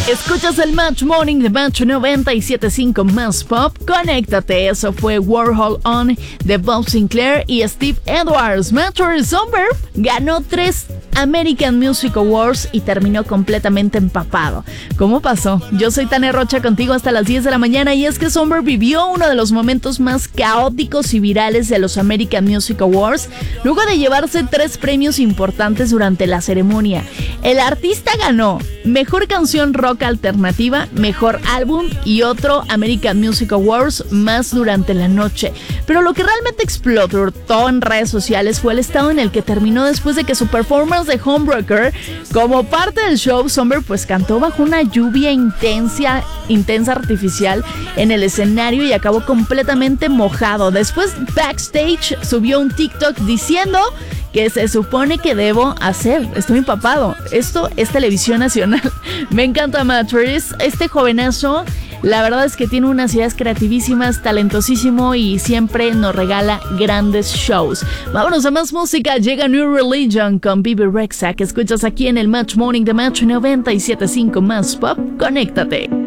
Escuchas el Match Morning de Match 97.5 Más Pop. Conéctate, eso fue Warhol On de Bob Sinclair y Steve Edwards. Matthew Somber ganó 3 American Music Awards y terminó completamente empapado. ¿Cómo pasó? Yo soy Tania Rocha, contigo hasta las 10 de la mañana, y es que Somber vivió uno de los momentos más caóticos y virales de los American Music Awards luego de llevarse 3 premios importantes durante la ceremonia. El artista ganó Mejor Canción Rock Alternativa, Mejor Álbum y otro American Music Awards más durante la noche. Pero lo que realmente explotó en redes sociales fue el estado en el que terminó después de que su performance de Homebreaker, como parte del show, Somber pues cantó bajo una lluvia intensa artificial en el escenario y acabó completamente mojado. Después, backstage, subió un TikTok diciendo que se supone que debo hacer. Estoy empapado. Esto es televisión nacional. Me encanta Mattress. Este jovenazo, la verdad es que tiene unas ideas creativísimas, talentosísimo y siempre nos regala grandes shows. Vámonos a más música. Llega New Religion con Bebe Rexha, que escuchas aquí en el Match Morning de Match 97.5 Más Pop. Conéctate.